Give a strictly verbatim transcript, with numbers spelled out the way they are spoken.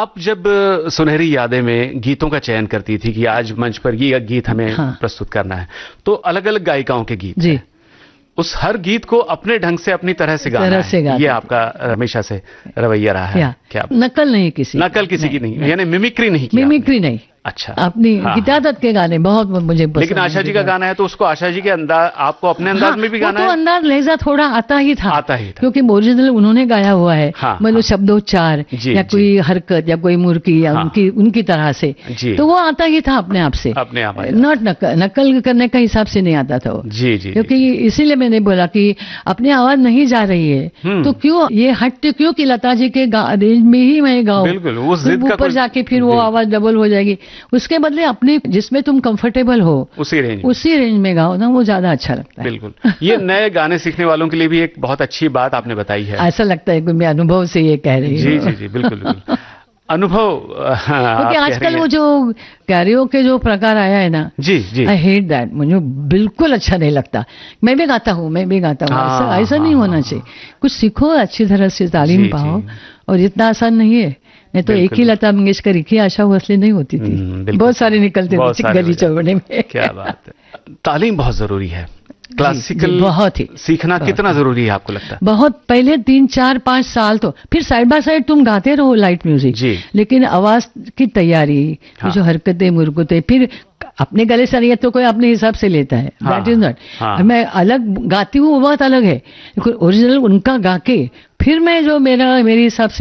आप जब अ, सुनहरी यादें में गीतों का चयन करती थी कि आज मंच पर ये गीत हमें हाँ। प्रस्तुत करना है, तो अलग अलग गायिकाओं के गीत जी हैं। उस हर गीत को अपने ढंग से अपनी तरह से गाना तरह से है, गाते ये थे। आपका हमेशा से रवैया रहा है क्या क्या? नकल नहीं किसी नकल किसी की नहीं, यानी मिमिक्री नहीं की मिमिक्री आपने। नहीं, अच्छा, अपनी हाँ, गीता दत्त के गाने बहुत मुझे पसंद लेकिन आशा हैं। जी का गाना है तो उसको आशा जी के अंदाज, आपको अपने अंदाज हाँ, में भी वो गाना तो है। अंदाज लहजा थोड़ा आता ही था, आता ही था। क्योंकि ओरिजिनल उन्होंने गाया हुआ है। हाँ, मतलब हाँ। शब्दोच्चार जी, या जी। कोई हरकत या कोई मुर्की या हाँ। उनकी उनकी तरह से, जी। तो वो आता ही था अपने आप से, अपने आप आ जाता। नॉट नकल नकल करने का हिसाब से नहीं आता था वो। जी जी क्योंकि जी। इसीलिए मैंने बोला कि अपनी आवाज नहीं जा रही है हम्म। तो क्यों ये हट क्यों कि लता जी के गा- रेंज में ही मैं गाऊं, बिल्कुल, उस फिर जिद का ऊपर कोई- जाके फिर वो जी। आवाज डबल हो जाएगी। उसके बदले अपनी जिसमें तुम कंफर्टेबल हो उसी रेंज में। उसी रेंज में गाओ ना, वो ज्यादा अच्छा लगता है। बिल्कुल, ये नए गाने सीखने वालों के लिए भी एक बहुत अच्छी बात आपने बताई है। ऐसा लगता है कि मैं अनुभव से ये कह रही हूँ। जी जी जी, बिल्कुल बिल्कुल। अनुभव, हाँ, आप क्योंकि कह आजकल रही वो हैं। जो कैरियो के जो प्रकार आया है ना, जी जी। आई हेट दैट, मुझे बिल्कुल अच्छा नहीं लगता। मैं भी गाता हूँ, मैं भी गाता हूँ, हाँ, ऐसा ऐसा हाँ, नहीं होना हाँ, चाहिए। कुछ सीखो, अच्छी तरह से तालीम जी, पाओ, जी। और इतना आसान नहीं है। नहीं तो एक बिल्कुल। ही लता मंगेशकर, एक ही आशा भोसले नहीं होती थी, हम्म, बिल्कुल। बहुत सारे निकलते बहुत थे सारे हो गली जाते। चौबड़े में। क्या बात है, तालीम बहुत जरूरी है। क्लासिकल जी, बहुत ही सीखना बहुत कितना जरूरी है आपको लगता है? बहुत। पहले तीन चार पांच साल तो फिर साइड बाय साइड तुम गाते रहो लाइट म्यूजिक, जी। लेकिन आवाज की तैयारी, हाँ। जो हरकतें मुरकुते, फिर अपने गले से नहीं है तो कोई अपने हिसाब से लेता है, हाँ, दैट इज नॉट। हाँ। मैं अलग गाती हूँ वो बात अलग है, लेकिन ओरिजिनल उनका गा के फिर मैं जो मेरा मेरे हिसाब से